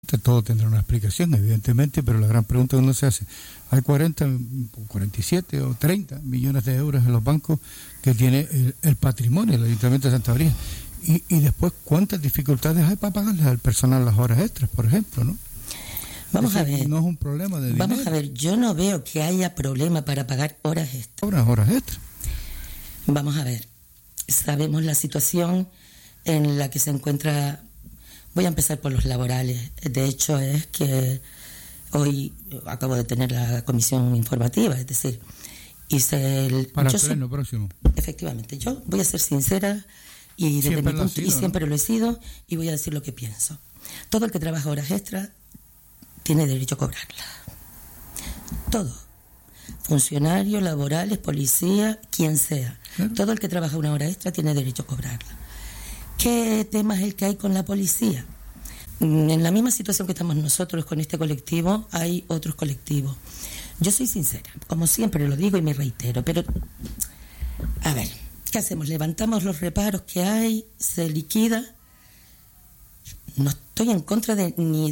Todo tendrá una explicación, evidentemente, pero la gran pregunta que uno se hace, hay 40, 47 o 30 millones de euros en los bancos que tiene el patrimonio del Ayuntamiento de Santa María, y después cuántas dificultades hay para pagarles al personal las horas extras, por ejemplo, ¿no? Vamos a ver. No es un problema de dinero. Vamos a ver, yo no veo que haya problema para pagar horas extras. Horas extras. Vamos a ver, sabemos la situación en la que se encuentra. Voy a empezar por los laborales. De hecho, es que hoy acabo de tener la comisión informativa, es decir, hice el... Para el pleno próximo. Efectivamente, yo voy a ser sincera y desde mi punto, y siempre lo he sido, y voy a decir lo que pienso. Todo el que trabaja horas extras tiene derecho a cobrarla. Todo. Funcionarios, laborales, policía, quien sea. Claro. Todo el que trabaja una hora extra tiene derecho a cobrarla. ¿Qué tema es el que hay con la policía? En la misma situación que estamos nosotros con este colectivo, hay otros colectivos. Yo soy sincera, como siempre lo digo y me reitero, pero a ver, ¿qué hacemos? Levantamos los reparos que hay, se liquida. No estoy en contra de ni